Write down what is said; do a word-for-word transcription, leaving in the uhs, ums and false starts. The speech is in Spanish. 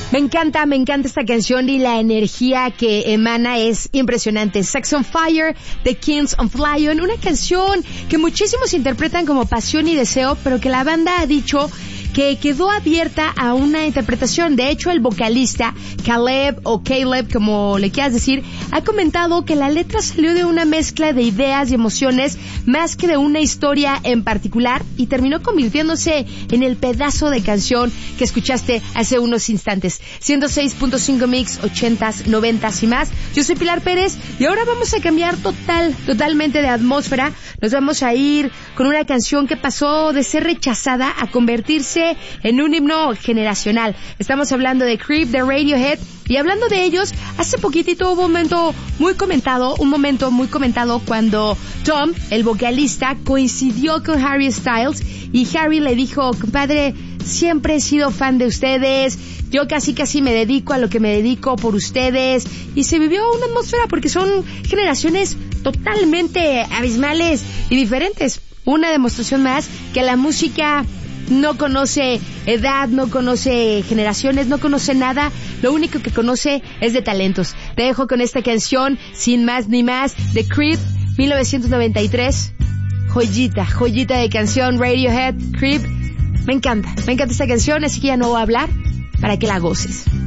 Me encanta, me encanta esta canción y la energía que emana es impresionante. Sex on Fire, The Kings of Lion, una canción que muchísimos interpretan como pasión y deseo, pero que la banda ha dicho que quedó abierta a una interpretación. De hecho, el vocalista Caleb o Caleb, como le quieras decir, ha comentado que la letra salió de una mezcla de ideas y emociones más que de una historia en particular y terminó convirtiéndose en el pedazo de canción que escuchaste hace unos instantes. ciento seis punto cinco Mix, ochentas, noventas y más. Yo soy Pilar Pérez y ahora vamos a cambiar total, totalmente de atmósfera. Nos vamos a ir con una canción que pasó de ser rechazada a convertirse en un himno generacional. Estamos hablando de Creep, de Radiohead, y hablando de ellos, hace poquitito hubo un momento muy comentado, un momento muy comentado cuando Tom, el vocalista, coincidió con Harry Styles y Harry le dijo: compadre, siempre he sido fan de ustedes, yo casi casi me dedico a lo que me dedico por ustedes, y se vivió una atmósfera porque son generaciones totalmente abismales y diferentes. Una demostración más que la música no conoce edad, no conoce generaciones, no conoce nada, lo único que conoce es de talentos. Te dejo con esta canción, sin más ni más, de Creep, mil novecientos noventa y tres, joyita, joyita de canción, Radiohead, Creep. Me encanta, me encanta esta canción, así que ya no voy a hablar para que la goces.